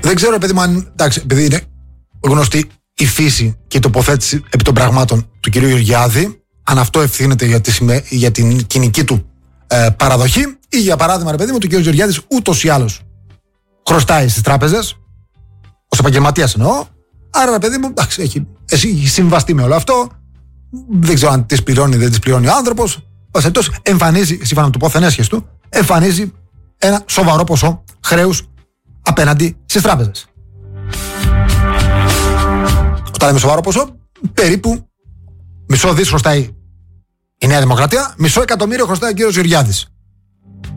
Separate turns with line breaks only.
Δεν ξέρω, παιδί μου, αν. Εντάξει, επειδή είναι γνωστή η φύση και η τοποθέτηση επί των πραγμάτων του κυρίου Γεωργιάδη, αν αυτό ευθύνεται για την κοινική του παραδοχή, ή για παράδειγμα, ρε παιδί μου, του κυρίου Γεωργιάδης ούτως ή άλλως χρωστάει στις τράπεζες, ως επαγγελματίας εννοώ. Άρα, ρε παιδί μου, εντάξει, έχει συμβαστεί με όλο αυτό. Δεν ξέρω αν τις πληρώνει ή δεν τις πληρώνει ο άνθρωπος. Πασχετός εμφανίζει, σύμφωνα με το πόθεν του, εμφανίζει ένα σοβαρό ποσό χρέους απέναντι στις τράπεζες. Όταν λέμε σοβαρό ποσό, περίπου μισό δις χρωστάει η Νέα Δημοκρατία, μισό εκατομμύριο χρωστάει ο κύριος Γεωργιάδης.